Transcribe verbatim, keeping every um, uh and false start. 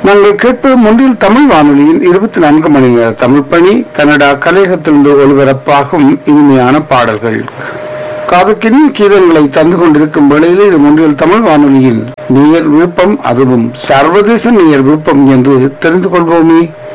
நாங்கள் கேட்பது முன்றில் தமிழ் வானொலியின் இருபத்தி நான்கு மணி நேர தமிழ் பணி கனடா கலையகத்திலிருந்து ஒலிபரப்பாகும் இனிமையான பாடல்கள். காதுக்கினி கீதங்களை தந்து கொண்டிருக்கும் வேளையில் இது முன்றில் தமிழ் வானொலியின் நேயர் விருப்பம், அதுவும் சர்வதேச நேயர் விருப்பம் என்று தெரிந்து கொள்வோமே.